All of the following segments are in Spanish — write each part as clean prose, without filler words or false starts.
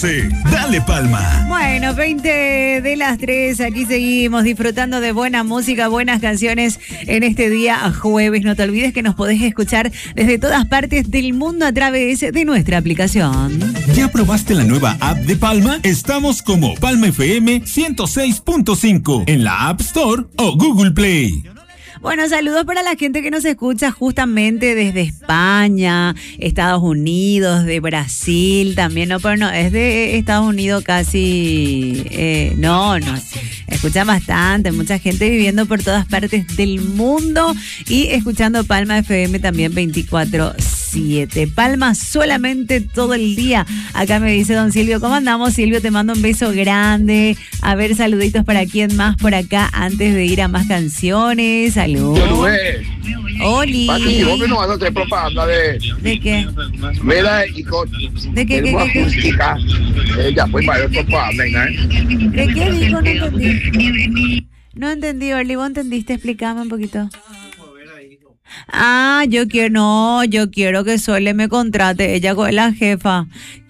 12. Dale Palma. Bueno, 20 de las 3, aquí seguimos disfrutando de buena música, buenas canciones en este día jueves. No te olvides que nos podés escuchar desde todas partes del mundo a través de nuestra aplicación. ¿Ya probaste la nueva app de Palma? Estamos como Palma FM 106.5 en la App Store o Google Play. Bueno, saludos para la gente que nos escucha justamente desde España, Estados Unidos, de Brasil también, no, pero no, es de Estados Unidos casi, no, escuchan bastante, mucha gente viviendo por todas partes del mundo y escuchando Palma FM también 24/7. Palma solamente todo el día. Acá me dice don Silvio, ¿cómo andamos? Silvio, te mando un beso grande. A ver, saluditos para quién más por acá antes de ir a más canciones. Saludos. Oli. Pati, vos me no vas a hacer propaganda de... ¿De qué? Mira, y con... ¿De qué? Acústica. Ella fue para el propaganda, ¿no? ¿De qué dijo? No entendí. No entendí, Oli. ¿Vos entendiste? Explícame un poquito. Ah, yo quiero que Sole me contrate, ella es la jefa.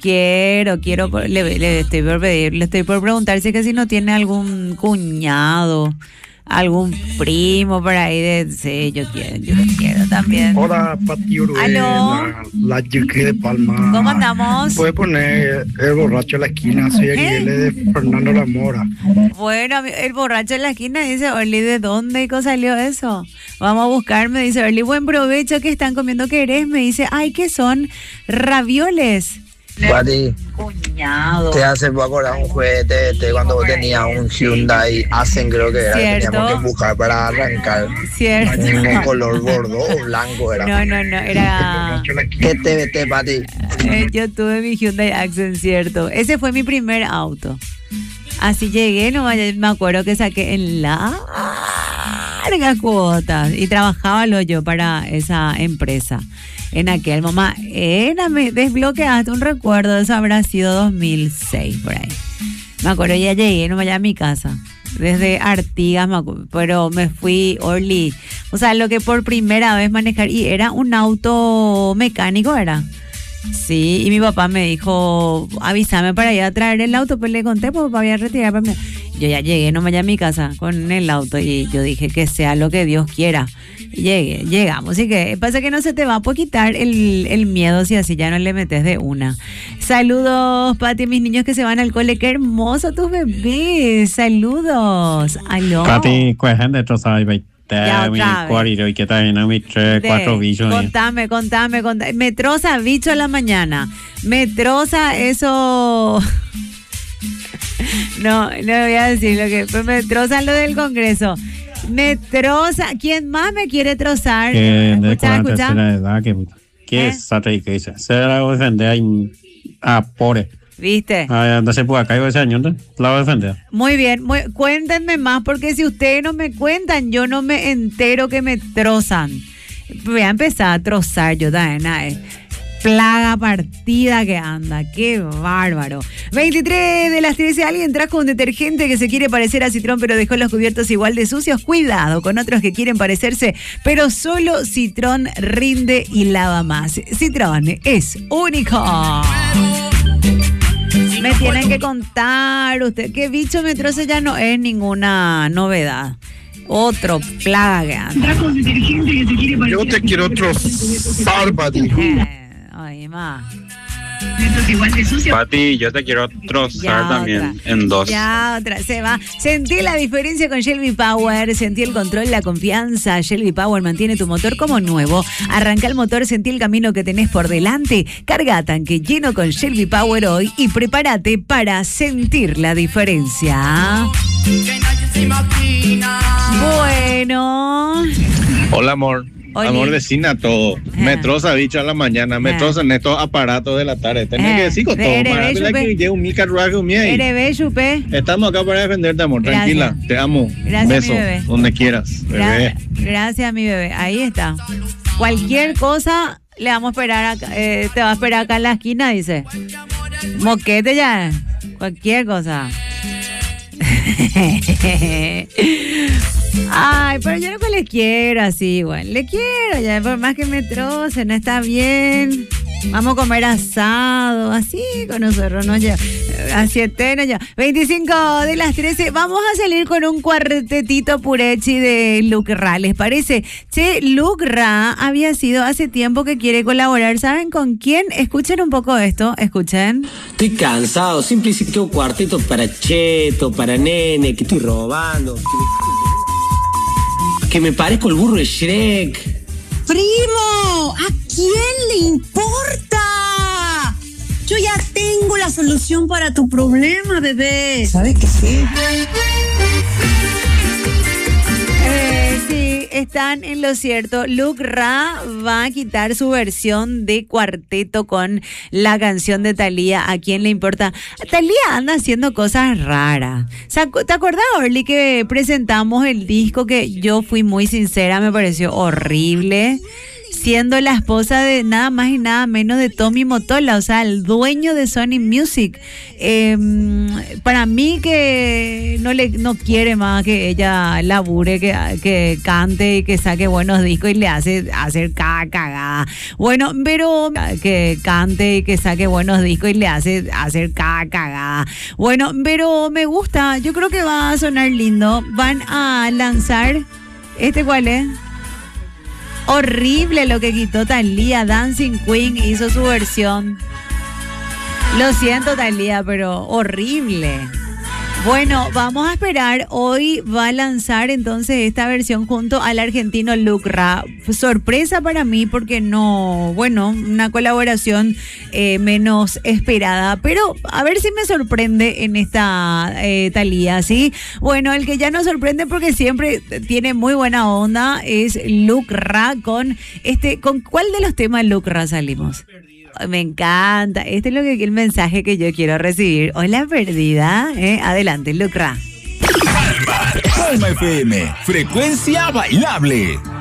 Le estoy por preguntar si es que si no tiene algún cuñado, algún primo por ahí sí, yo quiero también. Hola, Pati Uruguay. ¿Aló? La Yuki de Palma. ¿Cómo andamos? Puede poner el borracho en la esquina, soy Ariel de Fernando La Mora. Bueno, el borracho en la esquina dice, Orly, ¿de dónde salió eso? Vamos a buscarme, dice Orly, buen provecho, ¿qué están comiendo? ¿Qué eres? Me dice, ay, ¿qué son? Ravioles. Pati, cuñado. te hace acordar un juguete cuando vos tenías un Hyundai Accent, creo que era, que teníamos que buscar para arrancar. Cierto. Un color gordo o blanco era. No, era... ¿Qué te vete, Pati? Yo tuve mi Hyundai Accent, cierto. Ese fue mi primer auto. Así llegué, no me acuerdo que saqué en largas cuotas y trabajaba yo para esa empresa. En aquel momento, me desbloqueaste un recuerdo, eso habrá sido 2006, por ahí. Me acuerdo, ya llegué, no vaya a mi casa, desde Artigas, pero me fui, Orly. O sea, lo que por primera vez manejar, y era un auto mecánico, era. Sí, y mi papá me dijo, avísame para ir a traer el auto, pues le conté, pues papá voy a retirar. Yo ya llegué, no me vaya a mi casa con el auto y yo dije que sea lo que Dios quiera. Llegamos, y que pasa que no se te va a quitar el miedo si así ya no le metes de una. Saludos, Pati, mis niños que se van al cole, qué hermoso tus bebés, saludos. Aló. Pati, cuejan de trozada y veinte. Y que también mi 4 bichos. Contame. Me troza bicho a la mañana. Me troza eso. No voy a decir lo que. Pero me troza lo del Congreso. Me troza. ¿Quién más me quiere trozar? Escucha. ¿Qué es esa que dice? Se la voy a defender a pobre. ¿Viste? No se puede acá, ese año, la voy a defender. Muy bien, cuéntenme más, porque si ustedes no me cuentan, yo no me entero que me trozan. Voy a empezar a trozar yo también, plaga partida que anda, qué bárbaro. 23 de las 13, alguien trajo un detergente que se quiere parecer a Citrón, pero dejó los cubiertos igual de sucios. Cuidado con otros que quieren parecerse, pero solo Citrón rinde y lava más. Citrón es único. Me tienen que contar usted qué bicho me troce, ya no es ninguna novedad. Otro plaga. Yo te quiero trozar, Pati. Ay, ma. Pati, yo te quiero trozar también otra. En 2. Ya otra, se va. Sentí la diferencia con Shelby Power, sentí el control, la confianza. Shelby Power mantiene tu motor como nuevo. Arranca el motor, sentí el camino que tenés por delante. Carga tanque lleno con Shelby Power hoy y prepárate para sentir la diferencia. Bueno. Hola, amor. Oli. Amor, vecina, todo. Me troza bicho a la mañana, me trozan estos aparatos de la tarde. Tenés que decir con todo. Que llevo mi carruaje chupe. Estamos acá para defenderte, amor. Gracias. Tranquila, te amo. Gracias, beso, mi bebé. donde quieras, bebé. Gracias, mi bebé. Ahí está. Cualquier cosa le vamos a esperar acá, te va a esperar acá en la esquina, dice. Moquete ya. Cualquier cosa. Ay, pero yo no le quiero así, igual. Le quiero, ya por más que me troce, no está bien. Vamos a comer asado, así con nosotros, ¿no? Ya, a 7, no ya. 25 de las 13, vamos a salir con un cuartetito purechi de Luke Ra, ¿les parece? Che, Luke Ra había sido hace tiempo que quiere colaborar, ¿saben con quién? Escuchen un poco esto, escuchen. Estoy cansado, siempre hice que un cuarteto para Cheto, para Nene, que estoy robando. Que me parezco el burro de Shrek. ¡Primo! ¿A quién le importa? Yo ya tengo la solución para tu problema, bebé. ¿Sabes qué sí? Sí, están en lo cierto. Luke Ra va a quitar su versión de cuarteto con la canción de Thalía. ¿A quién le importa? Thalía anda haciendo cosas raras. ¿Te acordás, Orly, que presentamos el disco que yo fui muy sincera, me pareció horrible? Siendo la esposa de nada más y nada menos de Tommy Mottola, o sea, el dueño de Sony Music. Para mí que no quiere más que ella labure, que cante y que saque buenos discos y le hace hacer cada cagada. Bueno, pero que cante y que saque buenos discos y le hace hacer cada cagada. Bueno, pero me gusta, yo creo que va a sonar lindo. Van a lanzar, ¿cuál es? Horrible lo que quitó Thalía. Dancing Queen hizo su versión. Lo siento, Thalía, pero horrible. Bueno, vamos a esperar. Hoy va a lanzar entonces esta versión junto al argentino Luke Ra. Sorpresa para mí porque una colaboración menos esperada. Pero a ver si me sorprende en esta Thalía, ¿sí? Bueno, el que ya nos sorprende porque siempre tiene muy buena onda es Luke Ra con ¿con cuál de los temas Luke Ra salimos? Me encanta. Es el mensaje que yo quiero recibir. Hola, perdida. Adelante, Luke Ra. Palma FM, frecuencia bailable.